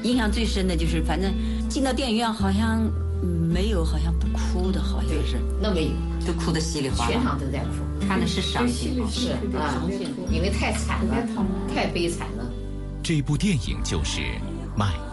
印象最深的就是，反正进到电影院好像没有，好像不哭的，好像是那没有， 都哭得稀里哗啦， 全场都在哭， 看的是伤心， 是啊，因为太惨了，太悲惨了。 这部电影就是《麦